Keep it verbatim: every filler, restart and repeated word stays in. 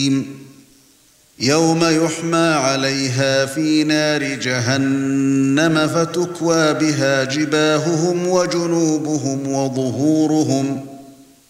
يوم يحمى عليها في نار جهنم فتكوى بها جباههم وجنوبهم وظهورهم